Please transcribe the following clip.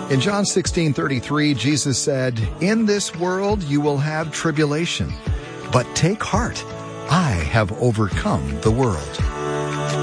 In John 16:33, Jesus said, "In this world you will have tribulation, but take heart. I have overcome the world."